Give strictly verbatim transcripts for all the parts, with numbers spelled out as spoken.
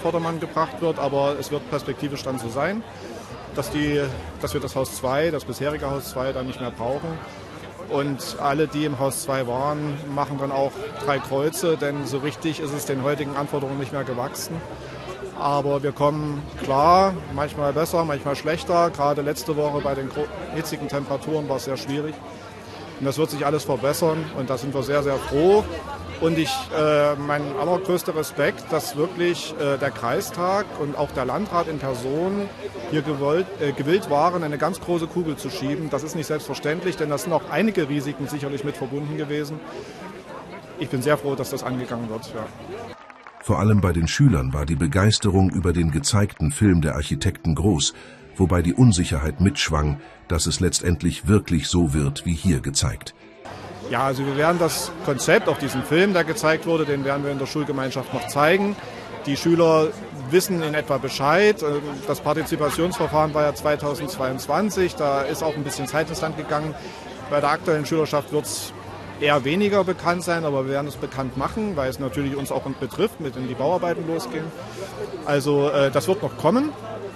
Vordermann gebracht wird, aber es wird perspektivisch dann so sein, dass, die, dass wir das Haus zwei, das bisherige Haus zwei, dann nicht mehr brauchen. Und alle, die im Haus zwei waren, machen dann auch drei Kreuze, denn so richtig ist es den heutigen Anforderungen nicht mehr gewachsen. Aber wir kommen klar, manchmal besser, manchmal schlechter. Gerade letzte Woche bei den hitzigen Temperaturen war es sehr schwierig. Und das wird sich alles verbessern und da sind wir sehr, sehr froh. Und ich, äh, mein allergrößter Respekt, dass wirklich äh, der Kreistag und auch der Landrat in Person hier gewollt, äh, gewillt waren, eine ganz große Kugel zu schieben. Das ist nicht selbstverständlich, denn da sind auch einige Risiken sicherlich mit verbunden gewesen. Ich bin sehr froh, dass das angegangen wird. Ja. Vor allem bei den Schülern war die Begeisterung über den gezeigten Film der Architekten groß, wobei die Unsicherheit mitschwang, dass es letztendlich wirklich so wird, wie hier gezeigt. Ja, also wir werden das Konzept, auch diesen Film, der gezeigt wurde, den werden wir in der Schulgemeinschaft noch zeigen. Die Schüler wissen in etwa Bescheid. Das Partizipationsverfahren war ja zweitausendzweiundzwanzig, da ist auch ein bisschen Zeit ins Land gegangen. Bei der aktuellen Schülerschaft wird es eher weniger bekannt sein, aber wir werden es bekannt machen, weil es natürlich uns auch betrifft, mit in die Bauarbeiten losgehen. Also das wird noch kommen.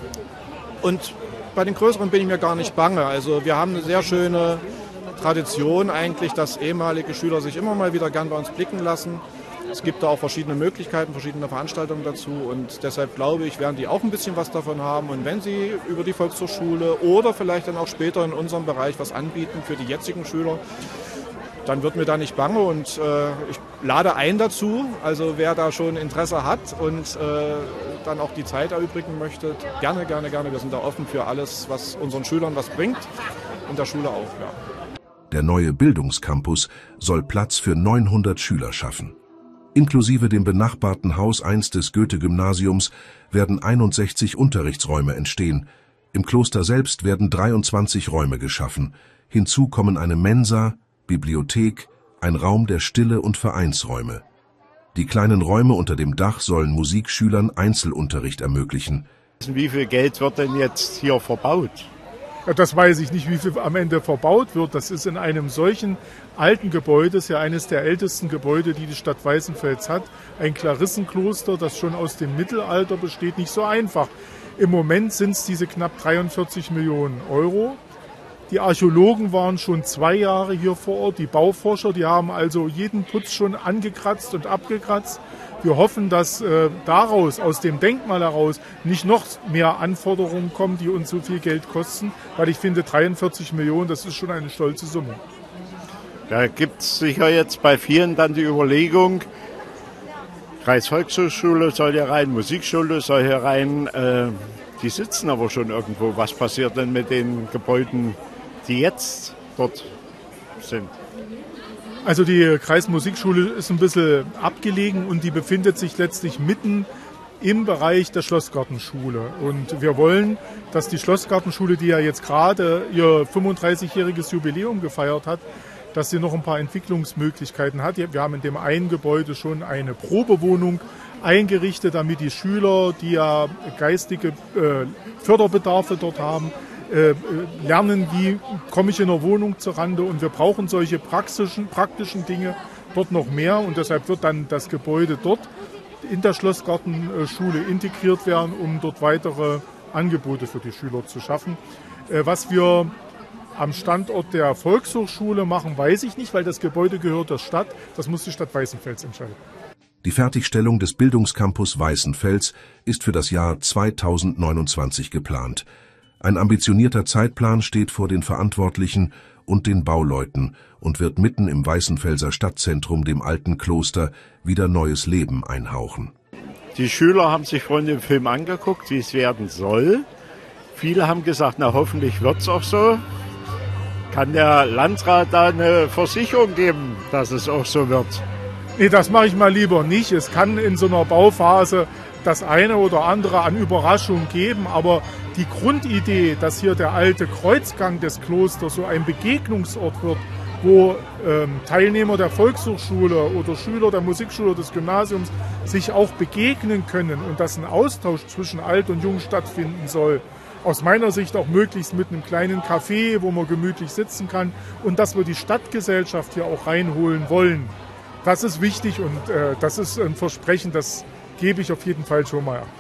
Und bei den größeren bin ich mir gar nicht bange. Also wir haben eine sehr schöne Tradition eigentlich, dass ehemalige Schüler sich immer mal wieder gern bei uns blicken lassen. Es gibt da auch verschiedene Möglichkeiten, verschiedene Veranstaltungen dazu und deshalb glaube ich, werden die auch ein bisschen was davon haben. Und wenn sie über die Volkshochschule oder vielleicht dann auch später in unserem Bereich was anbieten für die jetzigen Schüler, dann wird mir da nicht bange und äh, ich lade ein dazu. Also wer da schon Interesse hat und äh, dann auch die Zeit erübrigen möchte, gerne, gerne, gerne. Wir sind da offen für alles, was unseren Schülern was bringt, in der Schule auch, ja. Der neue Bildungscampus soll Platz für neunhundert Schüler schaffen. Inklusive dem benachbarten Haus eins des Goethe-Gymnasiums werden einundsechzig Unterrichtsräume entstehen. Im Kloster selbst werden dreiundzwanzig Räume geschaffen. Hinzu kommen eine Mensa, Bibliothek, ein Raum der Stille und Vereinsräume. Die kleinen Räume unter dem Dach sollen Musikschülern Einzelunterricht ermöglichen. Wie viel Geld wird denn jetzt hier verbaut? Das weiß ich nicht, wie viel am Ende verbaut wird. Das ist in einem solchen alten Gebäude, das ist ja eines der ältesten Gebäude, die die Stadt Weißenfels hat. Ein Klarissenkloster, das schon aus dem Mittelalter besteht, nicht so einfach. Im Moment sind es diese knapp dreiundvierzig Millionen Euro. Die Archäologen waren schon zwei Jahre hier vor Ort, die Bauforscher, die haben also jeden Putz schon angekratzt und abgekratzt. Wir hoffen, dass äh, daraus, aus dem Denkmal heraus, nicht noch mehr Anforderungen kommen, die uns so viel Geld kosten, weil ich finde, dreiundvierzig Millionen, das ist schon eine stolze Summe. Da gibt es sicher jetzt bei vielen dann die Überlegung, Kreisvolkshochschule soll hier rein, Musikschule soll hier rein, äh, die sitzen aber schon irgendwo. Was passiert denn mit den Gebäuden, die jetzt dort sind? Also die Kreismusikschule ist ein bisschen abgelegen und die befindet sich letztlich mitten im Bereich der Schlossgartenschule. Und wir wollen, dass die Schlossgartenschule, die ja jetzt gerade ihr fünfunddreißigjähriges Jubiläum gefeiert hat, dass sie noch ein paar Entwicklungsmöglichkeiten hat. Wir haben in dem einen Gebäude schon eine Probewohnung eingerichtet, damit die Schüler, die ja geistige äh, Förderbedarfe dort haben, Äh, lernen, wie komme ich in einer Wohnung zurande, und wir brauchen solche praktischen, praktischen Dinge dort noch mehr und deshalb wird dann das Gebäude dort in der Schlossgartenschule integriert werden, um dort weitere Angebote für die Schüler zu schaffen. Äh, was wir am Standort der Volkshochschule machen, weiß ich nicht, weil das Gebäude gehört der Stadt, das muss die Stadt Weißenfels entscheiden. Die Fertigstellung des Bildungscampus Weißenfels ist für das Jahr zweitausendneunundzwanzig geplant. Ein ambitionierter Zeitplan steht vor den Verantwortlichen und den Bauleuten und wird mitten im Weißenfelser Stadtzentrum, dem alten Kloster, wieder neues Leben einhauchen. Die Schüler haben sich vorhin den Film angeguckt, wie es werden soll. Viele haben gesagt, na hoffentlich wird es auch so. Kann der Landrat da eine Versicherung geben, dass es auch so wird? Nee, das mache ich mal lieber nicht. Es kann in so einer Bauphase das eine oder andere an Überraschung geben, aber die Grundidee, dass hier der alte Kreuzgang des Klosters so ein Begegnungsort wird, wo ähm, Teilnehmer der Volkshochschule oder Schüler der Musikschule des Gymnasiums sich auch begegnen können und dass ein Austausch zwischen Alt und Jung stattfinden soll, aus meiner Sicht auch möglichst mit einem kleinen Café, wo man gemütlich sitzen kann, und dass wir die Stadtgesellschaft hier auch reinholen wollen. Das ist wichtig und äh, das ist ein Versprechen, das gebe ich auf jeden Fall schon mal ab.